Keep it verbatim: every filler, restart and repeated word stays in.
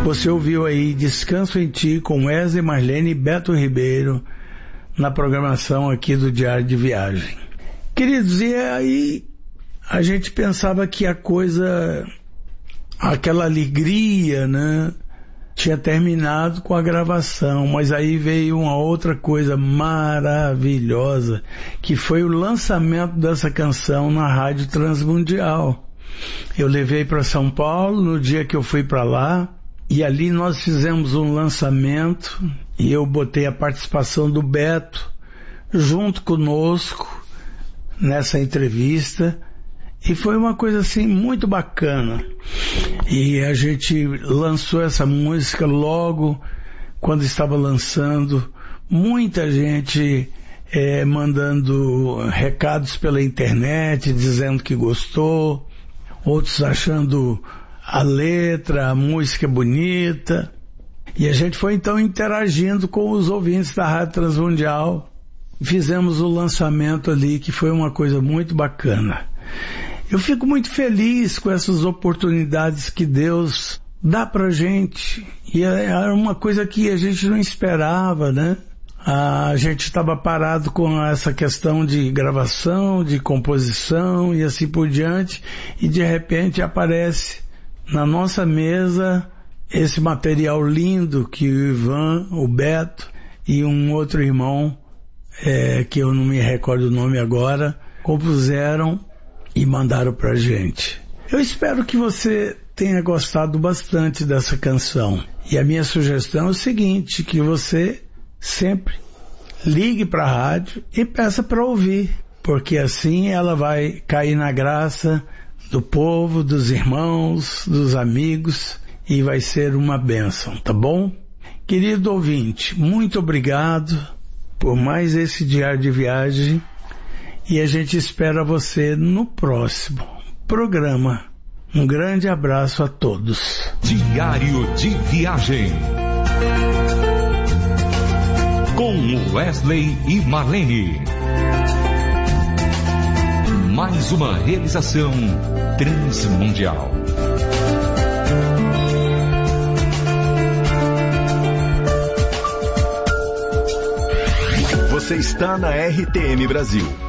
Você ouviu aí Descanso em Ti com Wesley Marlene e Beto Ribeiro na programação aqui do Diário de Viagem. Queridos, e aí a gente pensava que a coisa, aquela alegria, né, tinha terminado com a gravação, mas aí veio uma outra coisa maravilhosa, que foi o lançamento dessa canção na Rádio Transmundial. Eu levei para São Paulo no dia que eu fui para lá, e ali nós fizemos um lançamento, e eu botei a participação do Beto junto conosco nessa entrevista, e foi uma coisa assim muito bacana. E a gente lançou essa música logo quando estava lançando, muita gente é, mandando recados pela internet, dizendo que gostou, outros achando a letra, a música bonita. E a gente foi então interagindo com os ouvintes da Rádio Transmundial. Fizemos o lançamento ali, que foi uma coisa muito bacana. Eu fico muito feliz com essas oportunidades que Deus dá pra gente. E é uma coisa que a gente não esperava, né? A gente estava parado com essa questão de gravação, de composição e assim por diante. E de repente aparece na nossa mesa esse material lindo que o Ivan, o Beto e um outro irmão, é, que eu não me recordo o nome agora, compuseram e mandaram pra gente. Eu espero que você tenha gostado bastante dessa canção. E a minha sugestão é o seguinte, que você sempre ligue para a rádio e peça para ouvir, porque assim ela vai cair na graça do povo, dos irmãos, dos amigos, e vai ser uma bênção, tá bom? Querido ouvinte, muito obrigado por mais esse Diário de Viagem. E a gente espera você no próximo programa. Um grande abraço a todos. Diário de Viagem com Wesley e Marlene. Mais uma realização Transmundial. Você está na R T M Brasil.